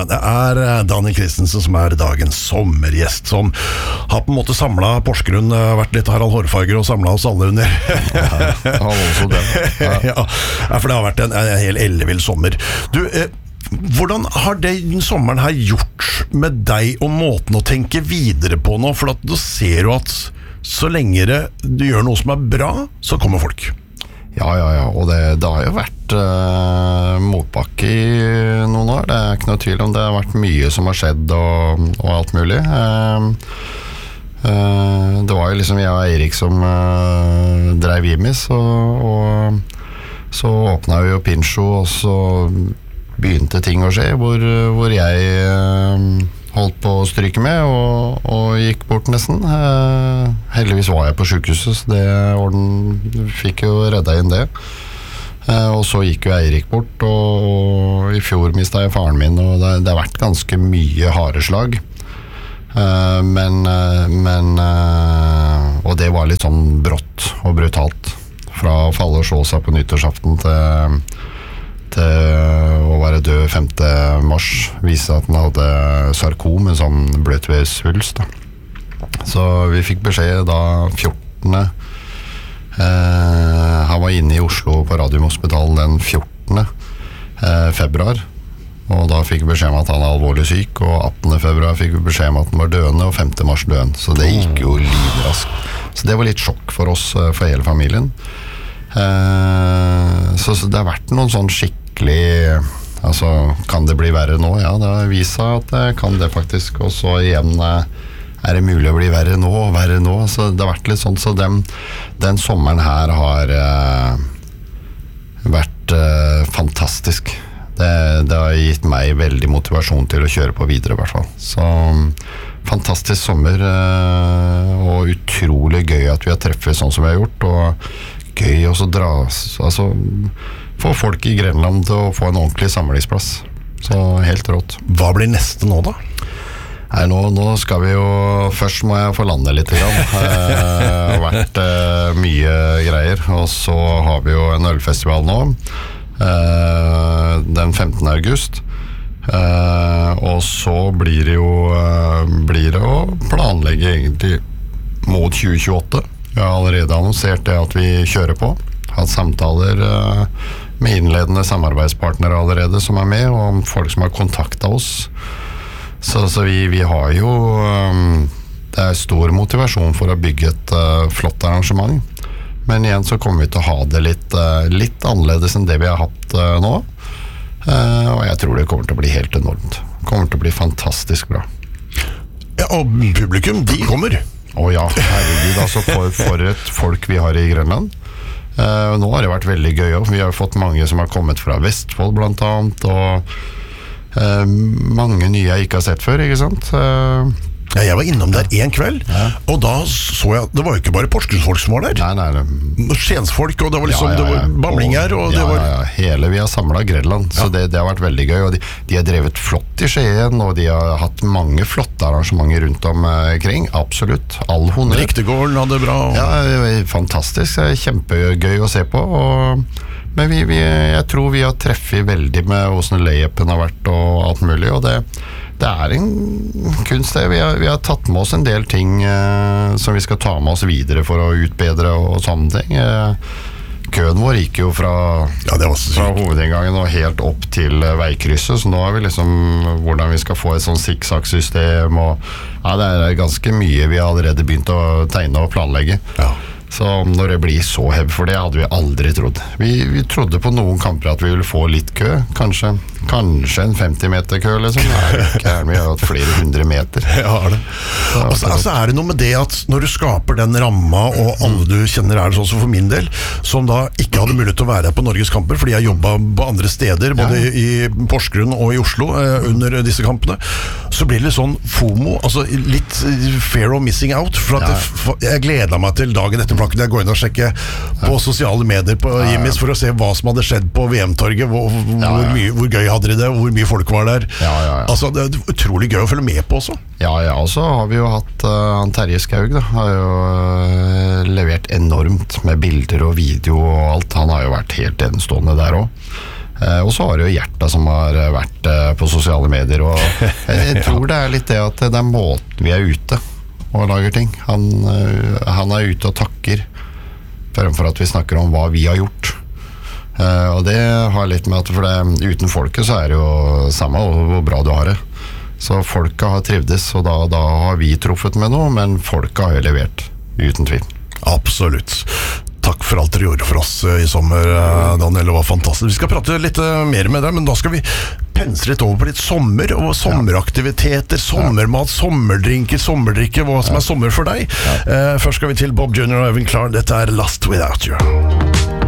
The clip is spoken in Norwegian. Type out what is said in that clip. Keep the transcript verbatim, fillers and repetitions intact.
det er Daniel Christensen som er dagens sommergjest, som har på en måte samlet Porsgrunn, vært litt Harald Hårfarger og samlet oss alle under. Ja, også den. Ja. Ja, for det har vært en, en hel ellevill sommer. Du, eh, hvordan har den sommeren her gjort med deg og måten å tenke videre på nå? For at du ser jo at så lenge du gjør noe som er bra, så kommer folk. Ja, ja, ja, og det, det har jo vært uh, motbakke i noen år. Det er ikke noe tvil om det har vært mye som har skjedd og, og alt mulig. Uh, uh, det var jo liksom jeg og Eirik som uh, drev Jimis, og, og så åpnet vi jo Pincho, og så begynte ting å skje, hvor, hvor jeg uh, holdt på å stryke med, og, og gikk bort nesten. Eh, heldigvis var jeg på sykehuset, så det orden fikk jo redda inn det. Eh, og så gikk jo Eirik bort, og, og i fjor mistet jeg faren min, og det, det har vært ganske mye hareslag. Eh, men, men eh, og det var litt sånn brått og brutalt. Fra å falle og slå seg på nyttårsaften til til å være død femte mars, viste at han hadde sarkom, en sånn bløtvevssvulst. Så vi fikk beskjed da fjortende Eh, han var inne i Oslo på Radiumhospitalet den fjortende Eh, februar, og da fikk vi beskjed om at han er alvorlig syk, og attende februar fikk vi beskjed om at han var døende, og femte mars døende. Så det gikk jo lynraskt. Så det var litt sjokk for oss, for hele familien. Eh, så, så det har vært noen sånn skikkelig altså, kan det bli verre nå? Ja, det har vist seg at det kan det faktisk, og så igjen er det mulig å bli verre nå, verre nå, så det har vært litt sånn, så den, den sommeren her har uh, vært uh, fantastisk. Det, det har gitt meg veldig motivasjon til å kjøre på videre i hvert fall. Så um, fantastisk sommer, uh, og utrolig gøy at vi har treffet sånn som vi har gjort, og gøy også dra, altså få folk i Grenland til å få en ordentlig samlingsplass. Så helt rått. Hva blir neste nå da? Nei, nå, nå skal vi jo, først må jeg få lande litt grann. Det har vært eh, mye greier, og så har vi jo en ølfestival nå, eh, den femtende august. Eh, og så blir det jo eh, blir det å planlegge egentlig mot tjue tjueåtte. Vi har allerede annonsert det at vi kjører på. Hatt samtaler uh, med innledende samarbeidspartnere allerede som er med, og folk som har kontaktet oss. Så, så vi, vi har jo um, det er stor motivasjon for å bygge et uh, flott arrangement. Men igjen så kommer vi til å ha det litt, uh, litt annerledes enn det vi har hatt uh, nå. Uh, og jeg tror det kommer til å bli helt enormt. Det kommer til å bli fantastisk bra. Ja, og publikum, de kommer. Å ja, herregud, altså for, for et folk vi har i Grønland. Uh, nå har det vært veldig gøy også. Vi har fått mange som har kommet fra Vestfold blant annet, og uh, mange nye jeg ikke har sett før, ikke sant? Uh, ja, jeg var innom der en kveld, ja. Og da så jeg, det var jo ikke bare Porsgrunnsfolk som var der. Nei, nei, nei. Skjensfolk, og det var liksom, ja, ja, ja. det var bamlinger, og ja, det var... Ja, ja, hele vi har samlet Grenland, ja. Så det, det har vært veldig gøy, og de, de har drevet flott i Skien, og de har hatt mange flotte arrangementer rundt omkring, absolutt, all honnør. Riktegården hadde bra. Og... Ja, fantastisk, kjempegøy å se på, og... men vi, vi, jeg tror vi har treffet veldig med hvordan layupen har vært og alt mulig, og det, det er en kunst det. Vi har, vi har tatt med oss en del ting eh, som vi skal ta med oss videre for å utbedre og, og sånne ting. Eh, køen vår gikk jo fra, ja, det var så fra hovedinngangen og helt opp til eh, veikrysset, så nå har vi liksom hvordan vi skal få et sånn zigzag-system, og ja, det er ganske mye vi har allerede begynt å tegne og planlegge. Ja. Så når det blir så heavy, for det hadde vi aldri trodd. Vi, vi trodde på noen kamper at vi ville få litt kø, kanskje, kanskje en femti meter kø, liksom. Nei, ikke, vi har hatt flere hundre meter. Ja, det. Så, altså, altså er det noe med det at når du skaper den ramma, og alle du kjenner er det sånn som for min del, som da ikke hadde mulighet til å være her på Norges kamper, fordi jeg jobbet på andre steder, både ja. i Porsgrunn og i Oslo, eh, under disse kampene, så blir det litt sånn FOMO, altså litt fear of missing out, for at ja. det, jeg gleder meg til dagen etter plakken, jeg går inn og sjekker på ja. sosiale medier på ja, ja. Jimis for å se hva som hadde skjedd på V M-torget, hvor, hvor, ja, ja. mye, hvor gøy hadde de det, hvor mye folk var der. Ja, ja, ja. Altså, det er utrolig gøy å følge med på også. Ja, ja, og så har vi jo hatt uh, han Terje Skaug, da, har jo uh, levert enormt med bilder og video og alt. Han har jo vært helt enestående der også. Eh, og så har du jo Hjerta som har vært eh, på sosiale medier, og jeg, jeg tror det er litt det at det er måten vi er ute og lager ting. Han, eh, han er ute og takker fremfor at vi snakker om hva vi har gjort. Eh, og det har litt med at for det, uten folket så er det jo samme hvor bra du har det. Så folket har trivdes, og da, da har vi truffet med noe, men folket har jo levert, uten tvil. Absolutt. Takk for alt dere gjorde for oss i sommer, Daniel, det var fantastisk. Vi skal prate litt mer med deg, men da skal vi pense litt over på litt sommer, og sommeraktiviteter, sommermat, sommerdrinker, sommerdrikke, hva som er sommer for deg. Først skal vi til Bob Junior og Evan Clark, dette er Lost Without You.